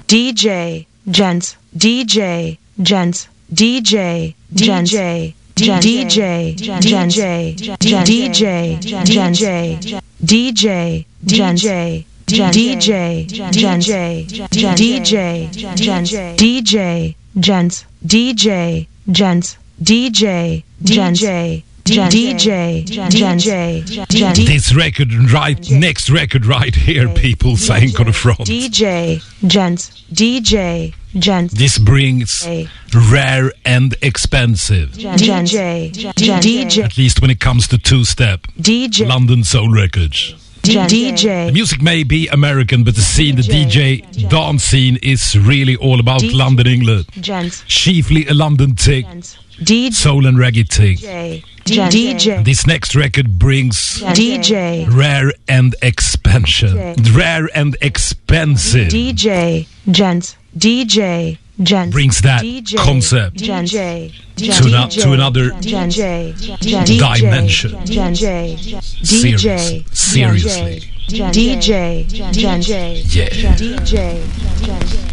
DJ Gents, DJ Gents, DJ DJ DJ DJ DJ DJ DJ DJ DJ DJ Gents, DJ Gents, DJ DJ DJ. This record right, next record right here, people saying on the front. DJ Gents, DJ Gents. This brings rare and expensive. DJ. At least when it comes to two-step. DJ. London Soul Records. DJ. The music may be American, but the scene, the DJ dance scene, is really all about London, England. Chiefly a London tick. Soul and reggae tick. DJ. This next record brings DJ. Rare and expansion. Rare and expensive. DJ Gents. DJ Gents. Brings that DJ. concept to another dimension. Seriously. DJ. Yeah. DJ.